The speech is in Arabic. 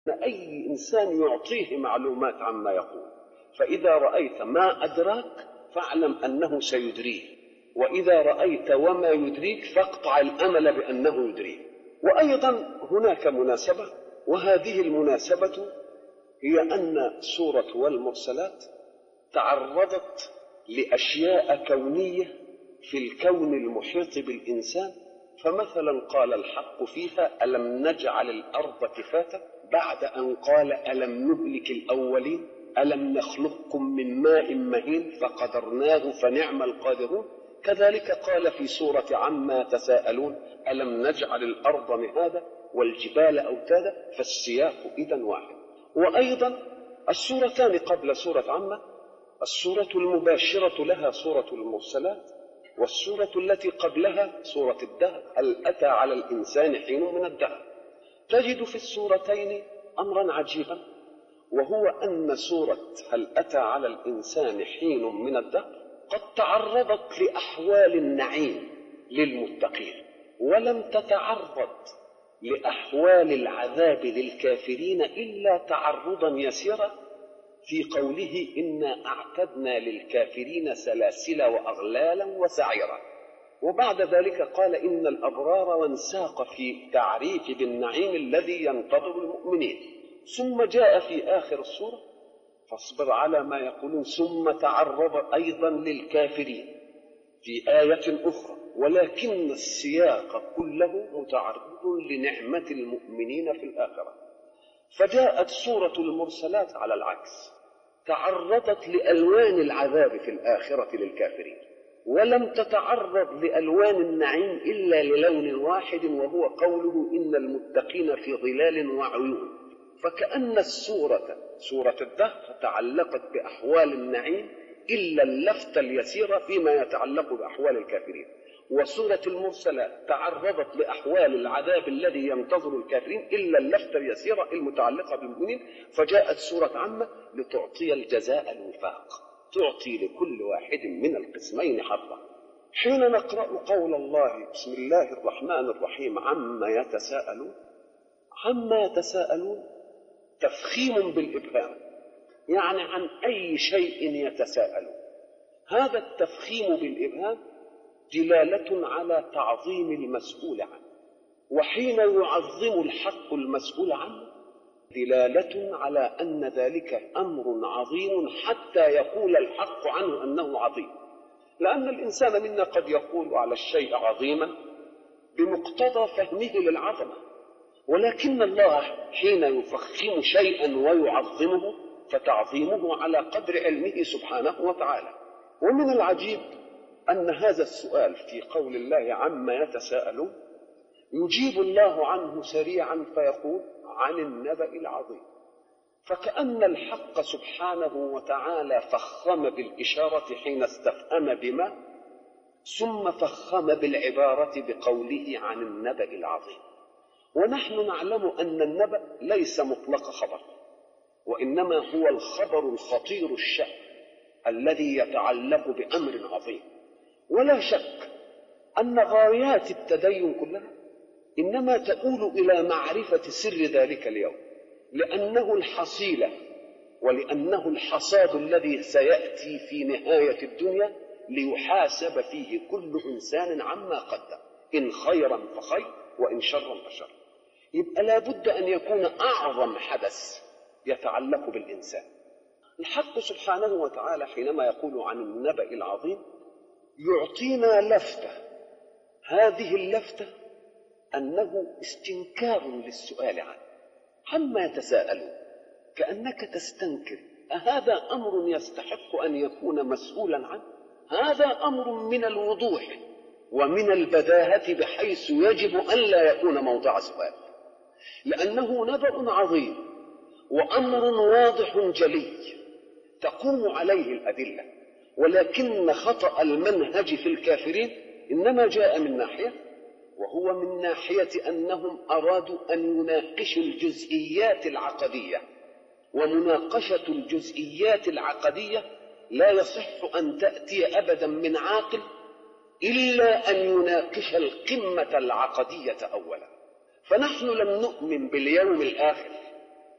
أي إنسان يعطيه معلومات عما يقول، فإذا رأيت ما أدراك فاعلم أنه سيدريه، وإذا رأيت وما يدريك فاقطع الأمل بأنه يدريه. وأيضا هناك مناسبة، وهذه المناسبة هي أن سورة والمرسلات تعرضت لأشياء كونية في الكون المحيط بالإنسان. فمثلا قال الحق فيها: ألم نجعل الأرض كفاتا، بعد أن قال: ألم نهلك الأولين، ألم نخلقكم من ماء مهين فقدرناه فنعم القادرون. كذلك قال في سورة عما تساءلون: ألم نجعل الأرض مهادا والجبال أوتادا. فالسياق إذن واحد. وأيضا السورتان قبل سورة عما، السورة المباشرة لها سورة المرسلات، والسورة التي قبلها سورة الدهر: هل أتى على الإنسان حين من الدهر. تجد في السورتين أمرا عجيبا، وهو أن سورة هل أتى على الإنسان حين من الدهر قد تعرضت لأحوال النعيم للمتقين، ولم تتعرض لأحوال العذاب للكافرين إلا تعرضا يسيرا في قوله: إنا أعتدنا للكافرين سلاسل وأغلالا وسعيرا. وبعد ذلك قال: إن الأبرار، وانساق في تعريف بالنعيم الذي ينتظر المؤمنين. ثم جاء في آخر السورة: فاصبر على ما يقولون. ثم تعرض أيضا للكافرين في آية أخرى، ولكن السياق كله متعرض لنعمة المؤمنين في الآخرة. فجاءت سورة المرسلات على العكس، تعرضت لألوان العذاب في الآخرة للكافرين، ولم تتعرض لألوان النعيم إلا للون واحد، وهو قوله: إن المتقين في ظلال وعيون. فكأن السورة سورة الدهر تعلقت بأحوال النعيم إلا اللفتة اليسيرة فيما يتعلق بأحوال الكافرين، وسورة المرسلات تعرضت لأحوال العذاب الذي ينتظر الكافرين إلا اللفتة اليسيرة المتعلقة بالمؤمنين. فجاءت سورة عامة لتعطي الجزاء الوفاق، تعطي لكل واحد من القسمين حظا. حين نقرأ قول الله: بسم الله الرحمن الرحيم، عما يتساءلون، عما يتساءلون تفخيم بالإبهام، يعني عن أي شيء يتساءلون. هذا التفخيم بالإبهام دلالة على تعظيم المسؤول عنه، وحين يعظم الحق المسؤول عنه دلالة على أن ذلك أمر عظيم حتى يقول الحق عنه أنه عظيم. لأن الإنسان منا قد يقول على الشيء عظيما بمقتضى فهمه للعظمة، ولكن الله حين يفخم شيئا ويعظمه فتعظيمه على قدر علمه سبحانه وتعالى. ومن العجيب أن هذا السؤال في قول الله: عما يتساءلون، يجيب الله عنه سريعا فيقول: عن النبأ العظيم. فكأن الحق سبحانه وتعالى فخم بالإشارة حين استفهم بما، ثم فخم بالعبارة بقوله: عن النبأ العظيم. ونحن نعلم أن النبأ ليس مطلق خبر، وإنما هو الخبر الخطير الشأن الذي يتعلق بأمر عظيم. ولا شك أن غايات التدين كلها إنما تؤول إلى معرفة سر ذلك اليوم، لأنه الحصيلة ولأنه الحصاد الذي سيأتي في نهاية الدنيا ليحاسب فيه كل إنسان عما قدم، إن خيرا فخير وإن شرا فشر. يبقى لا بد أن يكون أعظم حدث يتعلق بالإنسان. الحق سبحانه وتعالى حينما يقول عن النبأ العظيم يعطينا لفتة، هذه اللفتة أنه استنكار للسؤال عنه. عما يتساءلون، كأنك تستنكر: أهذا أمر يستحق أن يكون مسؤولا عنه؟ هذا أمر من الوضوح ومن البداهة بحيث يجب أن لا يكون موضع سؤال، لأنه نبأ عظيم وأمر واضح جلي تقوم عليه الأدلة. ولكن خطأ المنهج في الكافرين إنما جاء من ناحية، وهو من ناحية أنهم أرادوا أن يناقشوا الجزئيات العقدية، ومناقشة الجزئيات العقدية لا يصح أن تأتي أبدا من عاقل إلا أن يناقش القمة العقدية أولا. فنحن لم نؤمن باليوم الآخر